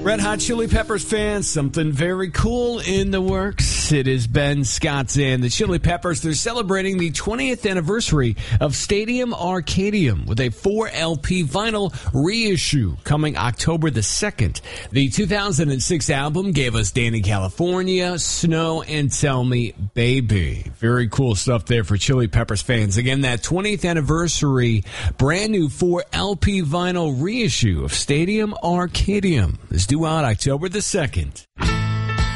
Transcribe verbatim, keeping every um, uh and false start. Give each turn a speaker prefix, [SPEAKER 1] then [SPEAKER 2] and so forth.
[SPEAKER 1] Red Hot Chili Peppers fans, something very cool in the works. It is Ben Scott and the Chili Peppers. They're celebrating the twentieth anniversary of Stadium Arcadium with a four L P vinyl reissue coming October the second. The two thousand six album gave us Danny California, Snow, and Tell Me Baby. Very cool stuff there for Chili Peppers fans. Again, that twentieth anniversary brand new four L P vinyl reissue of Stadium Arcadium is due out October the second.